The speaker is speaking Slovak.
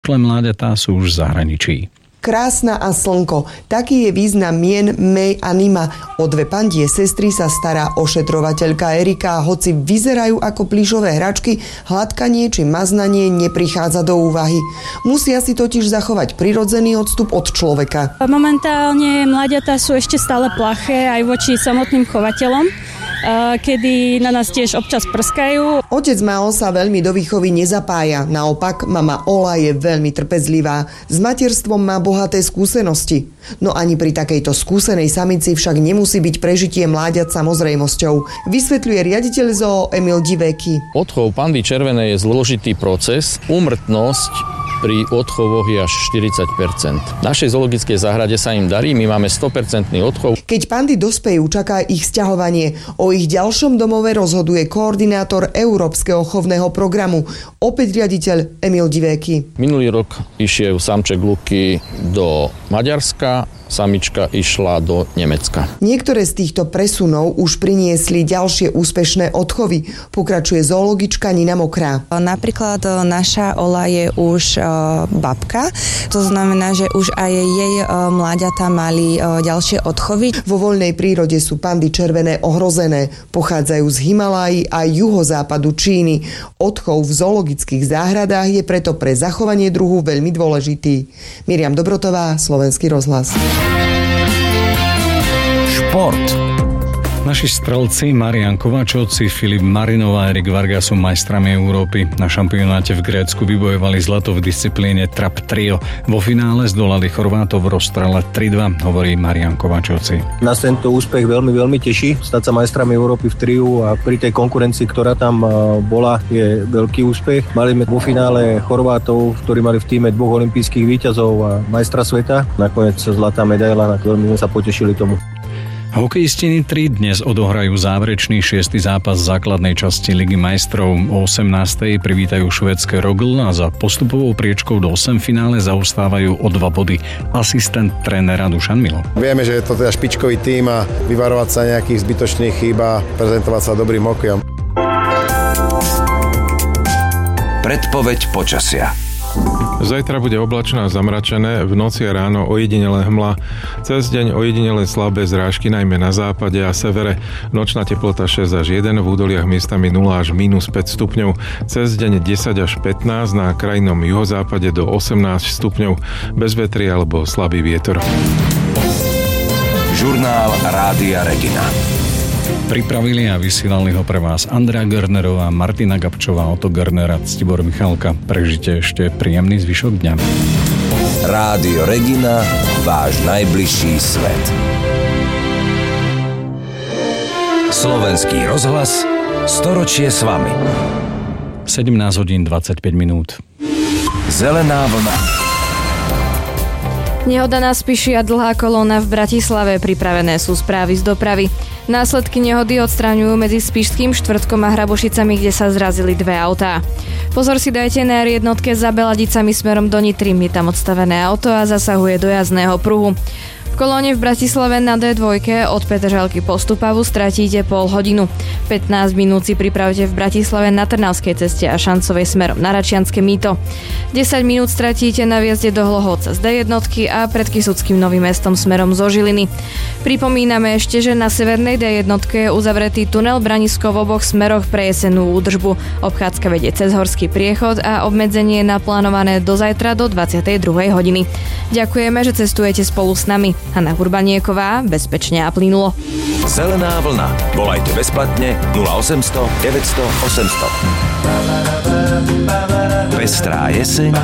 Mláďatá sú už v zahraničí. Krásna a slnko. Taký je význam mien May a Nima. O dve pandie sestry sa stará ošetrovateľka Erika, hoci vyzerajú ako plyšové hračky, hladkanie či maznanie neprichádza do úvahy. Musia si totiž zachovať prirodzený odstup od človeka. Momentálne mláďatá sú ešte stále plaché aj voči samotným chovateľom, kedy na nás tiež občas prskajú. Otec Mao sa veľmi do výchovy nezapája. Naopak, mama Ola je veľmi trpezlivá. S materstvom má bohaté skúsenosti. No ani pri takejto skúsenej samici však nemusí byť prežitie mláďat samozrejmosťou. Vysvetľuje riaditeľ zoo Emil Divéky. Odchov pandy červenej je zložitý proces. Úmrtnosť pri odchovoch je až 40%. V našej zoologickej záhrade sa im darí, my máme 100% odchov. Keď pandy dospejú, čaká ich sťahovanie. O ich ďalšom domove rozhoduje koordinátor Európskeho chovného programu, opäť riaditeľ Emil Divéky. Minulý rok išiel samček Luky do Maďarska, samička išla do Nemecka. Niektoré z týchto presunov už priniesli ďalšie úspešné odchovy, pokračuje zoologička Nina Mokrá. Napríklad naša Ola je už babka, to znamená, že už aj jej mláďatá mali ďalšie odchovy. Vo voľnej prírode sú pandy červené ohrozené, pochádzajú z Himaláji a juhozápadu Číny. Odchov v zoologických záhradách je preto pre zachovanie druhu veľmi dôležitý. Miriam Dobrotová, Slovenský rozhlas. Šport. Naši strelci Marián Kovačovci, Filip Marinov a Erik Varga sú majstrami Európy. Na šampionáte v Grécku vybojovali zlato v disciplíne trap trio. Vo finále zdolali Chorvátov v rozstrele 3-2, hovorí Marián Kovačovci. Nás tento úspech veľmi teší. Stať sa majstrami Európy v triu a pri tej konkurencii, ktorá tam bola, je veľký úspech. Mali sme vo finále Chorvátov, ktorí mali v tíme 2 olympijských víťazov a majstra sveta. Nakoniec zlatá medaila, na veľmi sme sa potešili tomu. Hokejisti Nitry dnes odohrajú záverečný 6. zápas základnej časti Ligy majstrov. O 18. privítajú švédske Rögle a za postupovou priečkou do 8 finále zaostávajú o 2 body asistent trénera Dušan Milo. Vieme, že je to teda špičkový tím a vyvarovať sa nejakých zbytočných chýb a prezentovať sa dobrým hokejom. Predpoveď počasia. Zajtra bude oblačno a zamračené, v noci a ráno ojedinelé hmla, cez deň ojedinelé slabé zrážky najmä na západe a severe, nočná teplota 6 až 1, v údoliach miestami 0 až -5 stupňov, cez deň 10 až 15, na krajnom juhozápade do 18 stupňov, bez vetria alebo slabý vietor. Žurnál Rádia Regina. Pripravili a vysielali ho pre vás Andrea Görnerová, Martina Gabčová, Oto Görner a Ctibor Michalka. Prežite ešte príjemný zvyšok dňa. Rádio Regina, váš najbližší svet. Slovenský rozhlas, storočie s vami. 17:25. Zelená vlna. Nehoda nás píšia dlhá kolóna v Bratislave, pripravené sú správy z dopravy. Následky nehody odstraňujú medzi Spišským Štvrtkom a Hrabošicami, kde sa zrazili 2 autá. Pozor si dajte na R1 za Beladicami smerom do Nitry, je tam odstavené auto a zasahuje do jazdného pruhu. V kolóne v Bratislave na D2 od Petržalky po Stupavu stratíte pol hodinu. 15 minút si pripravte v Bratislave na Trnavskej ceste a Šancovej smerom na Račianske Mýto. 10 minút stratíte na vjazde do Hlohovca z D1 a pred Kysuckým Novým Mestom smerom zo Žiliny. Pripomíname ešte, že na severnej D1 je uzavretý tunel Branisko v oboch smeroch pre jesenú údržbu. Obchádzka vedie cez horský priechod a obmedzenie je naplánované do zajtra do 22. hodiny. Ďakujeme, že cestujete spolu s nami. Hanna Hurbanieková, bezpečne a plynulo. Zelená vlna. Volajte bezplatne 0800 900 800. Pestrá jeseň